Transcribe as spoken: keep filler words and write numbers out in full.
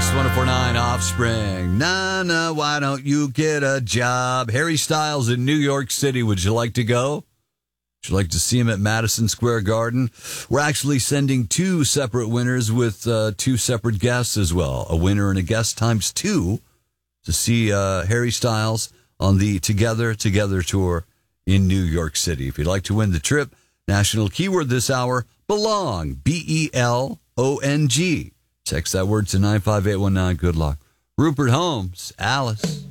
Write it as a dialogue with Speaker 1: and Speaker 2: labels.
Speaker 1: Kiss one oh four point nine Offspring. Nah, nah, why don't you get a job? Harry Styles in New York City. Would you like to go? Would you like to see him at Madison Square Garden? We're actually sending two separate winners with uh, two separate guests as well. A winner and a guest times two to see uh, Harry Styles on the Together Together tour in New York City. If you'd like to win the trip, national keyword this hour, belong, B E L O N G. Text that word to nine five eight one nine. Good luck. Rupert Holmes, Alice.